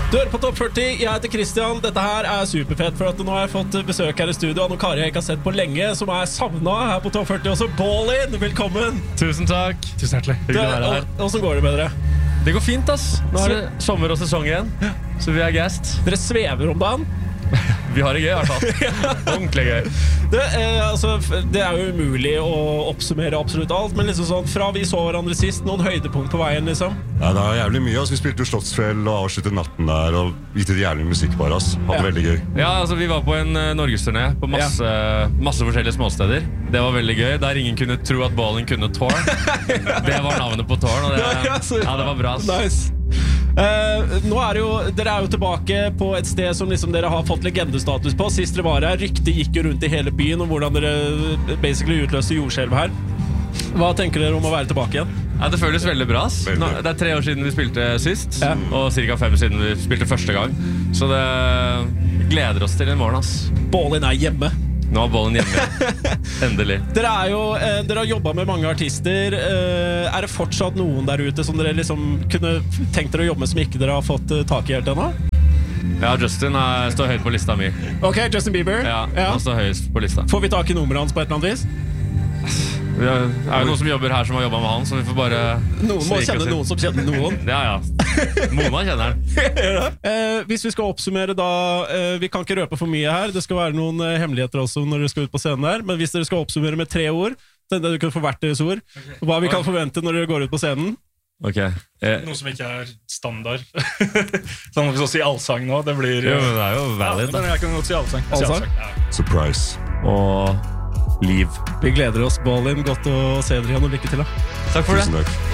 Du hører på Topp 40, jeg heter Christian. Dette her superfett, for at nå har jeg fått besøk her i studio av noen karer jeg ikke har sett på lenge, som savnet her på Topp 40. Også Ballin, velkommen. Tusen takk. Tusen hjertelig. Hyggelig å være her. Hvordan går det med dere? Det går fint, ass. Nå er det sommer og sesong igjen, så vi gassed. Dere svever om dagen? Vi har det gøy, i hvert fall. Ordentlig gøy. Det jo umulig å oppsummere absolutt alt, men liksom sånn, fra vi så hverandre sist, noen høydepunkt på veien, liksom? Ja, det jævlig mye. Vi spilte jo Slottsfjell og avsluttet natten der, og gitt det jævlig musikk bare, ass. Hadde veldig gøy. Ja, altså, vi var på en norgesturné på masse forskjellige småsteder. Det var veldig gøy, der ingen kunne tro at Ballin kunne tour. Det var navnet på touren, og det var bra, ass. Nice. Nå dere jo tilbake på et sted som liksom dere har fått legendestatus på. Sist dere var her, ryktet gikk jo rundt i hele byen om hvordan dere basically utløste jordskjelv her. Hva tenker dere om å være tilbake igjen? Ja, det føles veldig bra, ass. Det 3 år siden vi spilte sist, og ca. 5 siden vi spilte første gang. Så det gleder oss til i morgen, ass. Ballin hjemme. Nå er Ballin hjemme. Endelig. Dere har jobbet med mange artister. Det fortsatt noen der ute som dere liksom kunne tenkt dere å jobbe med, som ikke dere har fått tak i helt ennå? Ja, Justin står høyt på lista mi. Ok, Justin Bieber. Ja, han står høyest på lista. Får vi tak i nummeret hans på et eller annet vis? Det jo noen som jobber her som har jobbet med han, så vi får bare... Noen må kjenne noen som kjenner noen. Ja. Mona kjenner han. Hvis vi skal oppsummere da, vi kan ikke røpe for mye her, det skal være noen hemmeligheter også når dere skal ut på scenen der, men hvis dere skal oppsummere med 3 ord, så du kan få hvert deres ord, hva vi kan forvente når dere går ut på scenen? Noe som ikke standard. Sånn å si allsang nå, det blir... Jo, men det jo valid. Men jeg kan godt si allsang. Surprise. Og liv. Vi gleder oss, Ballin. Godt å se dere igjen, og lykke til da. Takk for det. Tusen takk.